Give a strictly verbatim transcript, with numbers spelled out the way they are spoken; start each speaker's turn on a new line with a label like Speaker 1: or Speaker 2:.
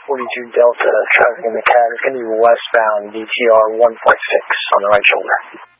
Speaker 1: forty-two Delta, traffic in the cab is going to be westbound, D T R one point six on the right shoulder.